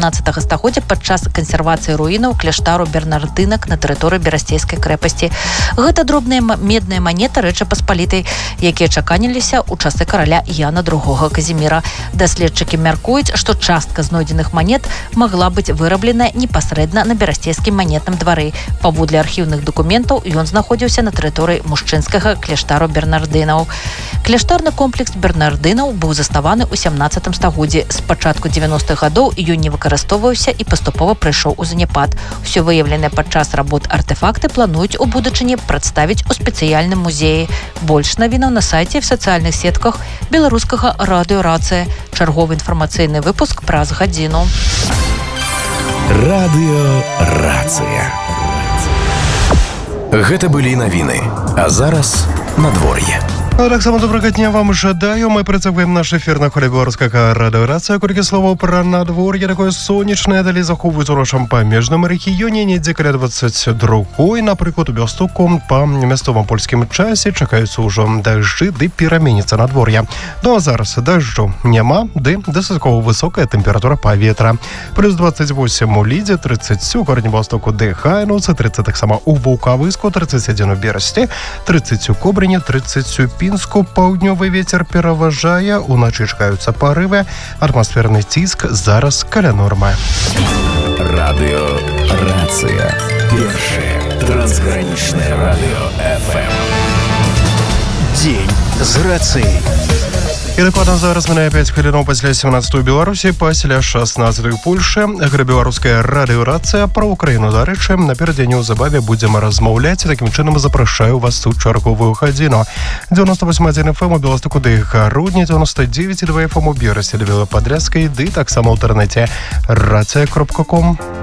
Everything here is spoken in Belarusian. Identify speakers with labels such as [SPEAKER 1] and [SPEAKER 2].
[SPEAKER 1] XVII стагоддзя падчас кансервацыі руінаў кляштару бернардынак на тэрыторыі берасцейскай крэпасці. Гэта дробныя медныя манеты Рэчы Паспалітай, якія чаканіліся ў часы караля Яна II Казіміра. Даследчыкі мяркуюць, што частка знойдзеных манет магла быць вырабленая непасрэдна на берасцейскім манетным двары. Паводле архіўных дакументаў ён знаходзіўся на тэрыторыі мужчынскага кляштару бернардынаў. Кляштарны комплекс бернардынаў быў заснаваны ў 17 стагоддзі. З пачатку 90-х гадоў ён не выкарыстоўваўся і паступова прыйшоў у заняпад. Усё выяўленае падчас работ артефакты плануюць у будучыні прадставіць у спецыяльным музеі. Больш навінаў на сайце і в сацыяльных сетках беларускага радыё «Рацыя». Чарговы інфармацыйны выпуск праз гадзіну.
[SPEAKER 2] Радыё «Рацыя». Гэта былі навіны. А зараз надвор'е.
[SPEAKER 3] Так само добрага дня вам жадаю. Мы працягваем наш эфір на хвалі беларускага радыё «Рацыя». Колькі словаў пра надвор'е. Такое сонечнае, далей захоўваюць у нашым памежным рэгіёне. Недзе каля 22-й, напрыклад, у Бёлстуку па мясцовым польскім часе чакаюцца ўжо дажджы ды пераменіцца надвор'е. Ну а зараз дажджу няма, ды дастаткова высокая тэмпература паветра. Плюс 28 у Лідзе, 30 у гарадні Бёлстуку ды Хайнуцы, 30 таксама у Вулкавыску, 31 у Берасці, 30 у Кобрыні, 30 у Пінску. Паўднёвы вецер пераважае, уначы чакаюцца парывы, атмасферны ціск зараз каля нормы.
[SPEAKER 2] Радыё «Рацыя». Першае трансгранічнае радыё FM. Дзень з рацыяй.
[SPEAKER 3] І дакладна зараз минає 5 хвилин після 17-ї Білорусі, після 16-ї Польші. Беларуская радыё «Рацыя» про Україну. До речі, напередодні у забаві будемо розмовляти. Таким чином запрошую вас у чергову годину. 98.1 FM у Білостоку ды Гародні, 99.2 FM у Берасці ды Белоподрядскай, ды так само в інтернеті racія.com.